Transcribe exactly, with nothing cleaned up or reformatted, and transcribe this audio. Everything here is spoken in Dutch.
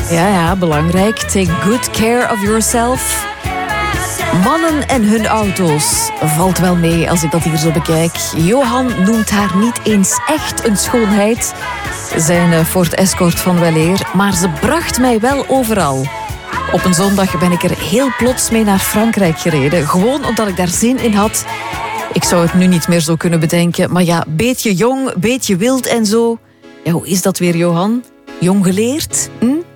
Ja, ja, belangrijk. Take good care of yourself. Mannen en hun auto's. Valt wel mee als ik dat hier zo bekijk. Johan noemt haar niet eens echt een schoonheid. Zijn Ford Escort van weleer. Maar ze bracht mij wel overal. Op een zondag ben ik er heel plots mee naar Frankrijk gereden. Gewoon omdat ik daar zin in had. Ik zou het nu niet meer zo kunnen bedenken. Maar ja, beetje jong, beetje wild en zo. Ja, hoe is dat weer, Johan? Jong geleerd? Hm?